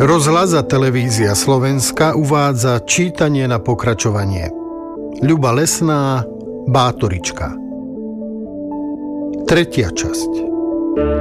Rozhlas a televízia Slovenska uvádza čítanie na pokračovanie. Ľuba Lesná, Bátorička. 3. časť.